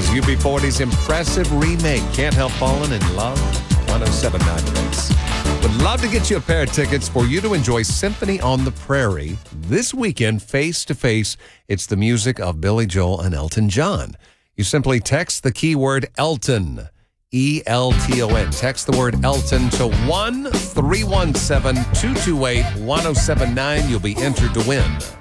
is UB40's impressive remake, Can't Help Falling in Love, 107.9 The Mix. Would love to get you a pair of tickets for you to enjoy Symphony on the Prairie this weekend, face to face. It's the music of Billy Joel and Elton John. You simply text the keyword Elton, E-L-T-O-N. Text the word Elton to 1-317-228-1079. You'll be entered to win.